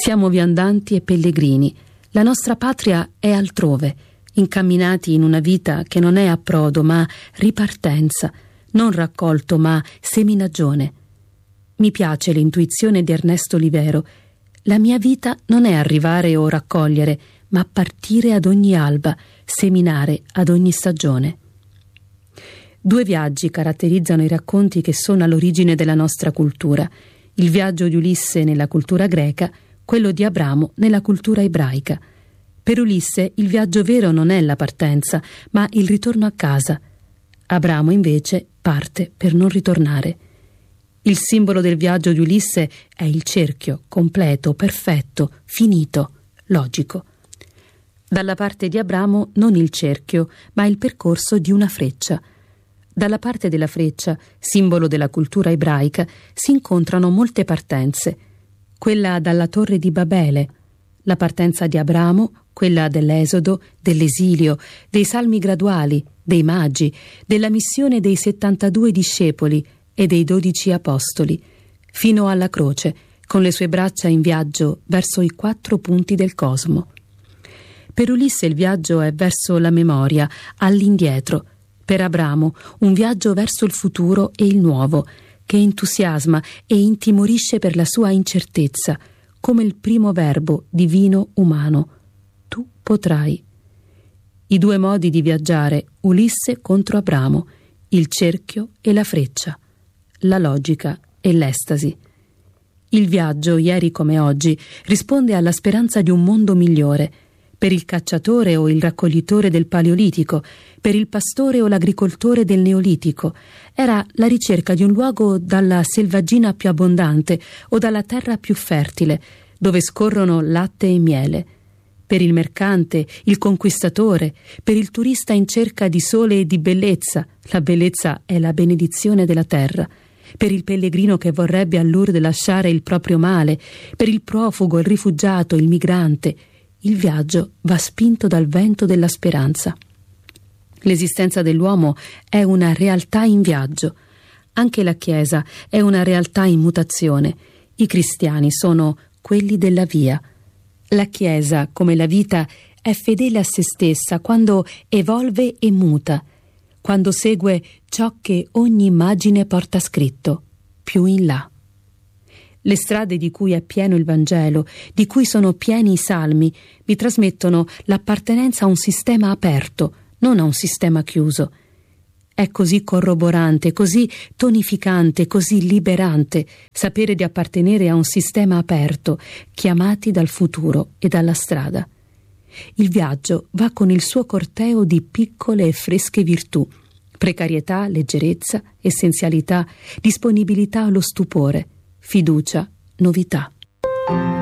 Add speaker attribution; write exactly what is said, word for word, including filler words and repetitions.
Speaker 1: Siamo viandanti e pellegrini. La nostra patria è altrove, incamminati in una vita che non è approdo ma ripartenza, non raccolto ma seminagione. Mi piace l'intuizione di Ernesto Olivero. La mia vita non è arrivare o raccogliere, ma partire ad ogni alba, seminare ad ogni stagione. Due viaggi caratterizzano i racconti che sono all'origine della nostra cultura: il viaggio di Ulisse nella cultura greca, quello di Abramo nella cultura ebraica. Per Ulisse il viaggio vero non è la partenza, ma il ritorno a casa. Abramo invece parte per non ritornare. Il simbolo del viaggio di Ulisse è il cerchio, completo, perfetto, finito, logico. Dalla parte di Abramo non il cerchio, ma il percorso di una freccia. Dalla parte della freccia, simbolo della cultura ebraica, si incontrano molte partenze. Quella dalla torre di Babele, la partenza di Abramo, quella dell'esodo, dell'esilio, dei salmi graduali, dei magi, della missione dei settantadue discepoli e dei dodici apostoli, fino alla croce, con le sue braccia in viaggio verso i quattro punti del cosmo. Per Ulisse il viaggio è verso la memoria, all'indietro. Per Abramo un viaggio verso il futuro e il nuovo, che entusiasma e intimorisce per la sua incertezza, come il primo verbo divino umano: tu potrai. I due modi di viaggiare, Ulisse contro Abramo, il cerchio e la freccia, la logica e l'estasi. Il viaggio, ieri come oggi, risponde alla speranza di un mondo migliore. Per il cacciatore o il raccoglitore del Paleolitico, per il pastore o l'agricoltore del Neolitico, era la ricerca di un luogo dalla selvaggina più abbondante o dalla terra più fertile, dove scorrono latte e miele. Per il mercante, il conquistatore, per il turista in cerca di sole e di bellezza, la bellezza è la benedizione della terra. Per il pellegrino che vorrebbe a Lourdes lasciare il proprio male, per il profugo, il rifugiato, il migrante, il viaggio va spinto dal vento della speranza. L'esistenza dell'uomo è una realtà in viaggio. Anche la Chiesa è una realtà in mutazione. I cristiani sono quelli della via. La Chiesa, come la vita, è fedele a se stessa quando evolve e muta, quando segue ciò che ogni immagine porta scritto, più in là. Le strade di cui è pieno il Vangelo, di cui sono pieni i salmi, mi trasmettono l'appartenenza a un sistema aperto, non a un sistema chiuso. È così corroborante, così tonificante, così liberante sapere di appartenere a un sistema aperto, chiamati dal futuro e dalla strada. Il viaggio va con il suo corteo di piccole e fresche virtù: precarietà, leggerezza, essenzialità, disponibilità allo stupore, fiducia, novità.